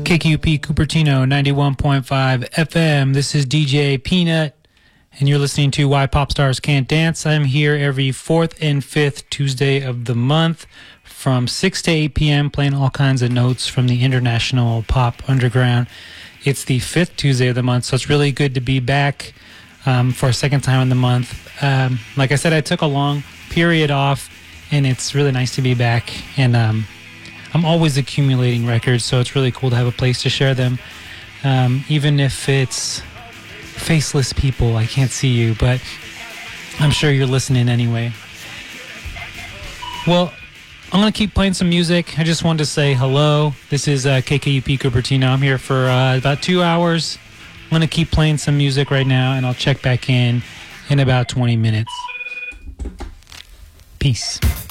KQP Cupertino 91.5 FM. This is DJ Peanut, and you're listening to Why Pop Stars Can't Dance. I'm here every 4th and 5th Tuesday of the month from 6 to 8 p.m. playing all kinds of notes from the international pop underground. It's the 5th Tuesday of the month, so it's really good to be back for a second time in the month. Like I said, I took a long period off, and it's really nice to be back. And I'm always accumulating records, so it's really cool to have a place to share them. Even if it's faceless people, I can't see you, but I'm sure you're listening anyway. Well, I'm going to keep playing some music. I just wanted to say hello. This is KKUP Cupertino. I'm here for about 2 hours. I'm going to keep playing some music right now, and I'll check back in about 20 minutes. Peace.